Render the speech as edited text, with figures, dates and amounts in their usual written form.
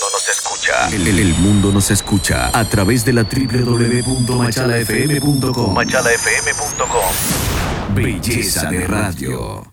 nos escucha. El mundo nos escucha a través de la www.machalafm.com. Machalafm.com. Belleza de radio.